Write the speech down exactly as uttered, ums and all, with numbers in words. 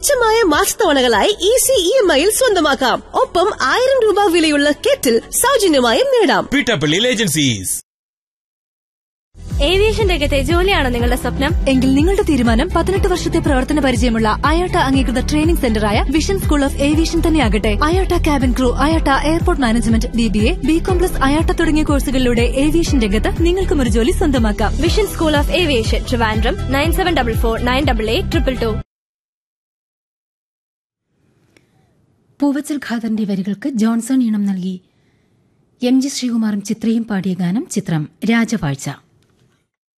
മിതമായ മാസത്തവണകളായി easy E M ഐയിൽ സ്വന്തമാക്കാം. ഒപ്പം ആയിരം രൂപ വിലയുള്ള കെറ്റിൽ സൗജന്യമായും നേടാം. പീഠപ്പള്ളി ഏജൻസീസ്. ഏവിയേഷൻ രംഗത്തെ ജോലിയാണോ നിങ്ങളുടെ സ്വപ്നം? എങ്കിൽ നിങ്ങളുടെ തീരുമാനം പതിനെട്ട് വർഷത്തെ പ്രവർത്തന പരിചയമുള്ള അയോട്ട അംഗീകൃത training സെന്ററായ vision school of aviation തന്നെയാകട്ടെ. അയോട്ട cabin crew, അയോട്ട airport management, B B A, B കോംപ്ലസ്, അയോട്ട തുടങ്ങിയ കോഴ്സുകളിലൂടെ ഏവിയേഷൻ രംഗത്ത് നിങ്ങൾക്കും ഒരു ജോലി സ്വന്തമാക്കാം. Vision school of aviation, Trivandrum, nine seven double four nine double eight triple two. Poovachal ഖാദറിന്റെ വരികൾക്ക് ജോൺസൺ ഈണം നൽകി എം ജി ശ്രീകുമാറും ചിത്രയും പാടിയ ഗാനം. ചിത്രം രാജവാഴ്ച.